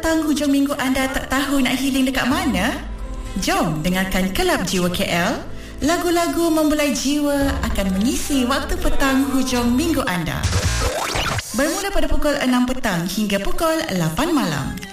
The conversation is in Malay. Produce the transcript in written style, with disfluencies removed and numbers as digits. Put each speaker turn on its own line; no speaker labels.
petang hujung minggu anda tak tahu nak healing dekat mana? Jom dengarkan Kelab Jiwa KL. Lagu-lagu membelai jiwa akan mengisi waktu petang hujung minggu anda. Bermula pada pukul 6 petang hingga pukul 8 malam.